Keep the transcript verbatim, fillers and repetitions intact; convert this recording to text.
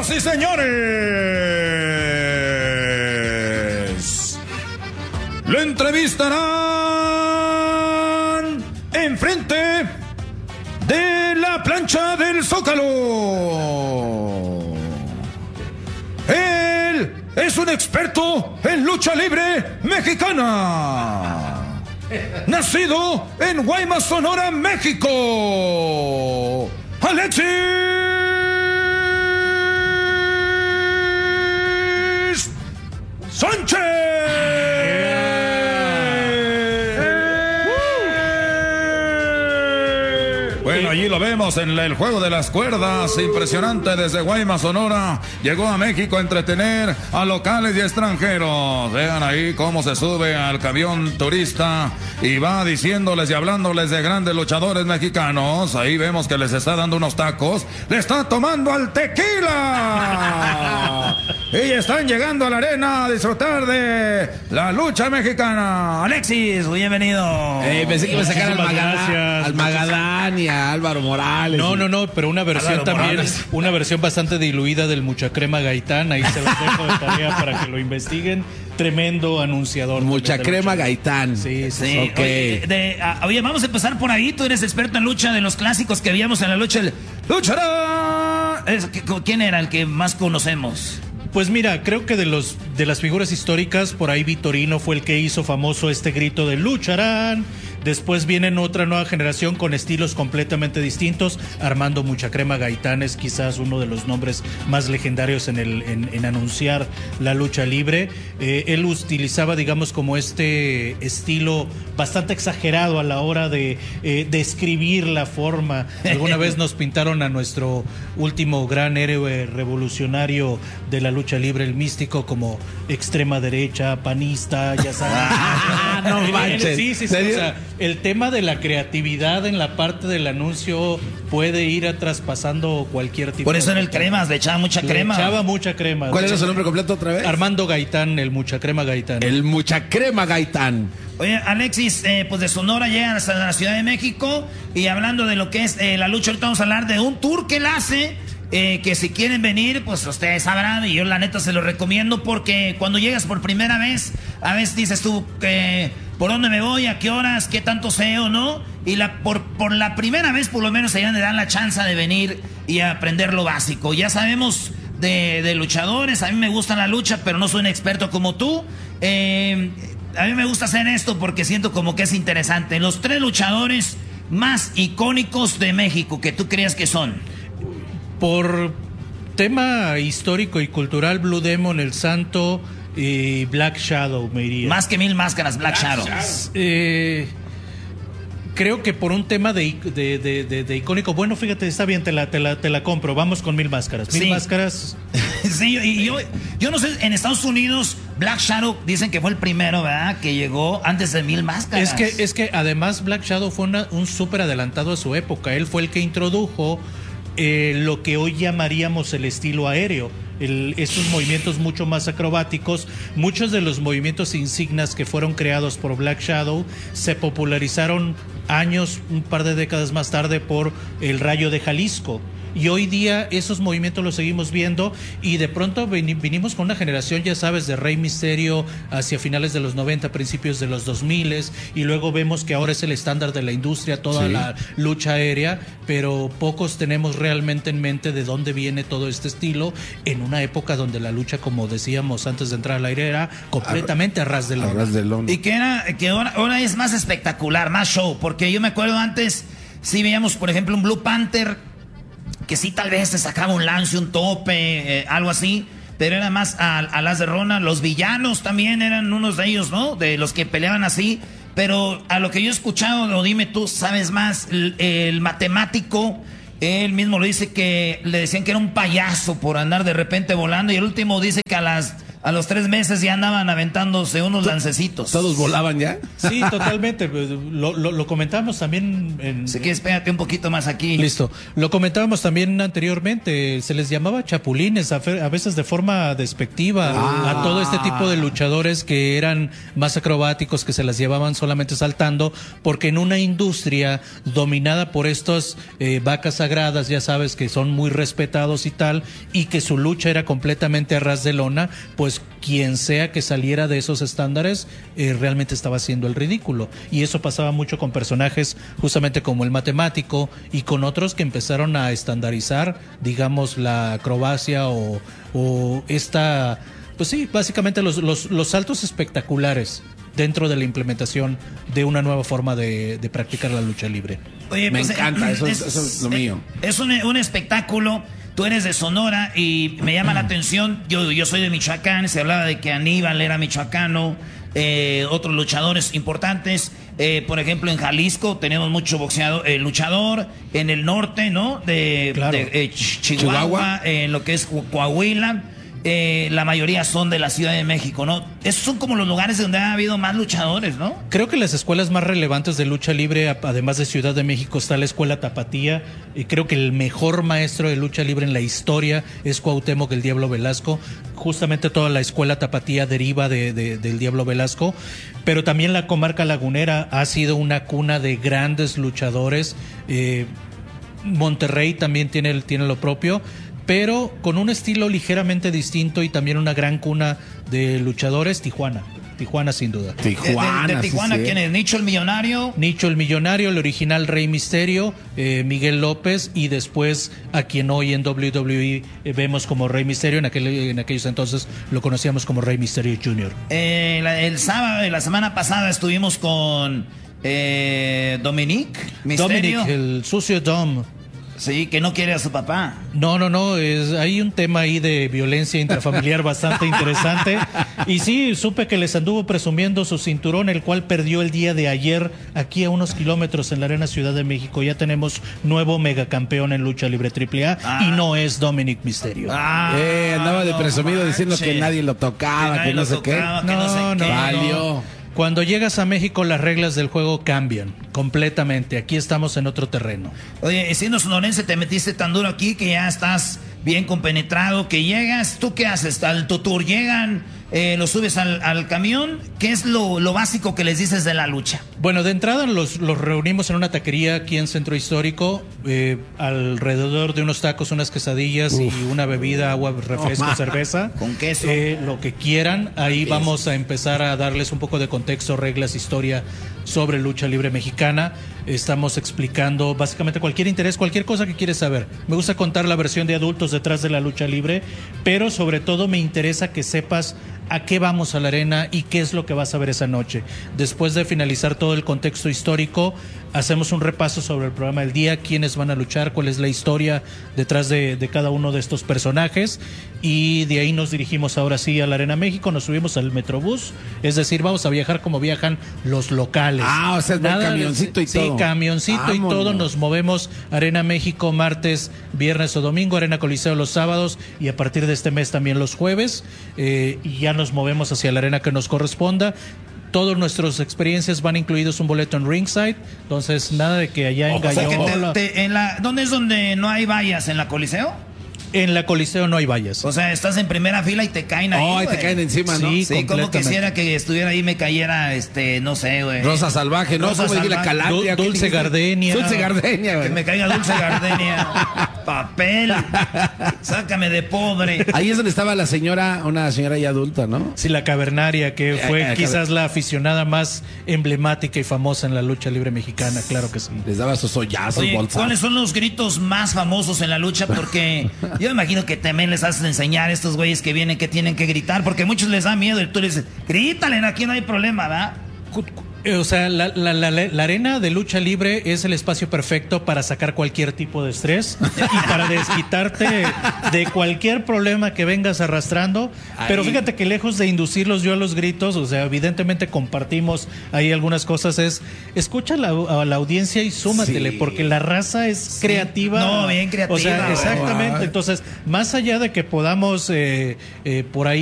Señoras y señores, le entrevistarán enfrente de la plancha del Zócalo. Él es un experto en lucha libre mexicana. Nacido en Guaymas, Sonora, México. Alexis Sánchez. Bueno, allí lo vemos en el juego de las cuerdas, impresionante desde Guaymas, Sonora. Llegó a México a entretener a locales y extranjeros. Vean ahí cómo se sube al camión turista y va diciéndoles y hablándoles de grandes luchadores mexicanos. Ahí vemos que les está dando unos tacos. ¡Le está tomando al tequila! Y están llegando a la arena a disfrutar de la lucha mexicana. Alexis, bienvenido. Eh, pensé que iba a sacar al Magadán, al Magadán y a Álvaro Morales. No, no, no, pero una versión Álvaro también, Morales. una versión bastante diluida del Muchacrema Gaitán. Ahí se los dejo de tarea para que lo investiguen. Tremendo anunciador. Muchacrema Gaitán. Sí, sí. Sí, Ok. oye, de, a, oye, vamos a empezar por ahí. Tú eres experto en lucha, de los clásicos que veíamos en la lucha. El Luchará. Es, ¿quién era el que más conocemos? Pues mira, creo que de los de las figuras históricas, por ahí Vitorino fue el que hizo famoso este grito de lucharán. Después vienen otra nueva generación con estilos completamente distintos. Armando Muchacrema Gaitán es quizás uno de los nombres más legendarios en, el, en, en anunciar la lucha libre. Eh, él utilizaba, digamos, como este estilo bastante exagerado a la hora de eh, describir la forma. Alguna vez nos pintaron a nuestro último gran héroe revolucionario de la lucha libre, el Místico, como extrema derecha, panista, ya sabes. No manches. Sí, sí, sí. O sea, el tema de la creatividad en la parte del anuncio puede ir a traspasando cualquier tipo. Por eso en de el cremas le echaba mucha Le crema. echaba mucha crema. ¿Cuál era su nombre completo otra vez? Armando Gaitán, el Muchacrema Gaitán. El Muchacrema Gaitán. Oye, Alexis, eh, pues de Sonora llegan hasta la Ciudad de México. Y hablando de lo que es eh, la lucha, ahorita vamos a hablar de un tour que él hace. Eh, que si quieren venir, pues ustedes sabrán. Y yo la neta se lo recomiendo, porque cuando llegas por primera vez, a veces dices tú, eh, ¿por dónde me voy? ¿A qué horas? ¿Qué tanto sé o no? Y la, por, por la primera vez, por lo menos, se dan la chance de venir y aprender lo básico. Ya sabemos de, de luchadores. A mí me gusta la lucha, pero no soy un experto como tú. Eh, a mí me gusta hacer esto porque siento como que es interesante. Los tres luchadores más icónicos de México que tú creas que son. Por tema histórico y cultural, Blue Demon, El Santo y Black Shadow, me iría. Más que mil máscaras, Black, Black Shadow. Shadow. Eh, creo que por un tema de, de, de, de, de icónico. Bueno, fíjate, está bien, te la, te la, te la compro. Vamos con mil máscaras. Mil sí. máscaras. Sí, y yo, yo no sé, en Estados Unidos, Black Shadow dicen que fue el primero, ¿verdad? Que llegó antes de mil máscaras. Es que, es que además Black Shadow fue una, un súper adelantado a su época. Él fue el que introdujo Eh, lo que hoy llamaríamos el estilo aéreo, el, estos movimientos mucho más acrobáticos. Muchos de los movimientos insignias que fueron creados por Black Shadow se popularizaron años, un par de décadas más tarde, por el Rayo de Jalisco. Y hoy día esos movimientos los seguimos viendo, y de pronto vinimos con una generación, ya sabes, de Rey Misterio hacia finales de los noventa, principios de los dos mil, y luego vemos que ahora es el estándar de la industria, toda sí. la lucha aérea, pero pocos tenemos realmente en mente de dónde viene todo este estilo, en una época donde la lucha, como decíamos antes de entrar al aire, era completamente a, a ras de lona. A ras de lona. Y que, era, que ahora, ahora es más espectacular, más show, porque yo me acuerdo antes, sí veíamos, por ejemplo, un Blue Panther, que sí tal vez se sacaba un lance, un tope, eh, algo así, pero era más a, a las de Rona. Los villanos también eran unos de ellos, ¿no? De los que peleaban así. Pero a lo que yo he escuchado, o dime tú, sabes más, el, el matemático, él mismo lo dice, que le decían que era un payaso por andar de repente volando, y el último dice que a las, a los tres meses ya andaban aventándose unos lancecitos. ¿Todos volaban ya? Sí, totalmente. Lo, lo, lo comentábamos también en... Si quieres, pégate un poquito más aquí. Listo. Lo comentábamos también anteriormente. Se les llamaba chapulines, a, fe, a veces de forma despectiva, ah. a todo este tipo de luchadores que eran más acrobáticos, que se las llevaban solamente saltando, porque en una industria dominada por estas eh, vacas sagradas, ya sabes, que son muy respetados y tal, y que su lucha era completamente a ras de lona, pues quien sea que saliera de esos estándares eh, realmente estaba haciendo el ridículo. Y eso pasaba mucho con personajes justamente como el matemático y con otros que empezaron a estandarizar, digamos, la acrobacia o, o esta, pues sí, básicamente los, los, los saltos espectaculares dentro de la implementación de una nueva forma de, de practicar la lucha libre. Oye, me pues, encanta, eh, eso, es, eso es lo mío. Es un, un espectáculo. Tú eres de Sonora y me llama la atención. Yo, yo soy de Michoacán. Se hablaba de que Aníbal era michoacano. Eh, otros luchadores importantes. Eh, por ejemplo, en Jalisco tenemos mucho boxeador, eh, luchador. En el norte, ¿no? De, claro. de eh, Chihuahua, Chihuahua. Eh, en lo que es Coahuila. Eh, la mayoría son de la Ciudad de México, ¿no? Esos son como los lugares donde ha habido más luchadores, ¿no? Creo que las escuelas más relevantes de lucha libre, además de Ciudad de México, está la Escuela Tapatía. Y creo que el mejor maestro de lucha libre en la historia es Cuauhtémoc el Diablo Velasco. Justamente toda la Escuela Tapatía deriva de, de, del Diablo Velasco. Pero también la comarca lagunera ha sido una cuna de grandes luchadores. Eh, Monterrey también tiene, tiene lo propio, pero con un estilo ligeramente distinto y también una gran cuna de luchadores. Tijuana, Tijuana sin duda. Tijuana, de, de, de Tijuana, sí, ¿quién es? Nicho el Millonario. Nicho el Millonario, el original Rey Misterio, eh, Miguel López, y después a quien hoy en doble u doble u E eh, vemos como Rey Misterio, en, aquel, en aquellos entonces lo conocíamos como Rey Misterio junior Eh, la, el sábado, la semana pasada estuvimos con eh, Dominic Misterio. Dominic, el sucio Dom. Sí, que no quiere a su papá. No, no, no, es, hay un tema ahí de violencia intrafamiliar bastante interesante. Y sí, supe que les anduvo presumiendo su cinturón, el cual perdió el día de ayer aquí a unos kilómetros en la Arena Ciudad de México. Ya tenemos nuevo megacampeón en lucha libre triple A ah. y no es Dominic Mysterio. Ah, eh, andaba de presumido no diciendo que nadie lo tocaba, que, que no sé qué. No, no, sé no, qué. Valió. Cuando llegas a México, las reglas del juego cambian completamente. Aquí estamos en otro terreno. Oye, siendo sonorense, te metiste tan duro aquí que ya estás bien compenetrado, que llegas. ¿Tú qué haces? Al tu tour llegan, eh, lo subes al, al camión. ¿Qué es lo, lo básico que les dices de la lucha? Bueno, de entrada los, los reunimos en una taquería aquí en Centro Histórico, eh, alrededor de unos tacos, unas quesadillas Uf. y una bebida, agua, refresco, oh, cerveza. Con queso. Eh, lo que quieran. Ahí okay. vamos a empezar a darles un poco de contexto, reglas, historia sobre lucha libre mexicana. Estamos explicando básicamente cualquier interés, cualquier cosa que quieres saber. Me gusta contar la versión de adultos detrás de la lucha libre, pero sobre todo me interesa que sepas a qué vamos a la arena y qué es lo que vas a ver esa noche. Después de finalizar todo el contexto histórico, hacemos un repaso sobre el programa del día, quiénes van a luchar, cuál es la historia detrás de, de cada uno de estos personajes, y de ahí nos dirigimos ahora sí a la Arena México, nos subimos al Metrobús, es decir, vamos a viajar como viajan los locales. Ah, o sea, Nada, camioncito y sí, todo. Sí, camioncito Vámonos. y todo, nos movemos Arena México martes, viernes o domingo, Arena Coliseo los sábados y a partir de este mes también los jueves, eh, y ya nos movemos hacia la arena que nos corresponda. Todas nuestras experiencias van incluidos un boleto en ringside, entonces nada de que allá en Gallola. ¿Dónde es donde no hay vallas? ¿En la Coliseo? En la Coliseo no hay vallas. O sea, estás en primera fila y te caen ahí. Oh, y te caen encima, ¿no? Sí, sí, como quisiera que estuviera ahí y me cayera, este, no sé, güey. Rosa Salvaje, ¿no? Rosa Salvaje. La Calandria, Dulce Gardenia. Dulce Gardenia, güey. Que me caiga Dulce Gardenia. Papel. Sácame de pobre. Ahí es donde estaba la señora, una señora ya adulta, ¿no? Sí, la Cavernaria, que fue eh, eh, quizás la aficionada más emblemática y famosa en la lucha libre mexicana, claro que sí. Les daba sus hoyazos, Oye, bolsas. ¿cuáles son los gritos más famosos en la lucha? Porque yo me imagino que también les haces enseñar a estos güeyes que vienen que tienen que gritar, porque a muchos les da miedo y tú les dices, grítale, aquí no hay problema, ¿verdad? O sea, la, la, la, la arena de lucha libre es el espacio perfecto para sacar cualquier tipo de estrés y para desquitarte de cualquier problema que vengas arrastrando. Ahí. Pero fíjate que lejos de inducirlos yo a los gritos, o sea, evidentemente compartimos ahí algunas cosas, es escucha a la, a la audiencia y súmatele, sí. porque la raza es sí. creativa. No, bien creativa. O sea, exactamente. Entonces, más allá de que podamos eh, eh, por ahí